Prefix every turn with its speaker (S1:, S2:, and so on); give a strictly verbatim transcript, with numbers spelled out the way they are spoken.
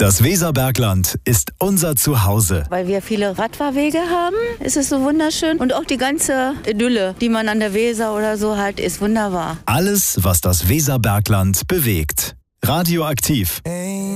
S1: Das Weserbergland ist unser Zuhause.
S2: Weil wir viele Radfahrwege haben, ist es so wunderschön. Und auch die ganze Idylle, die man an der Weser oder so hat, ist wunderbar.
S1: Alles, was das Weserbergland bewegt. Radioaktiv.
S3: Hey.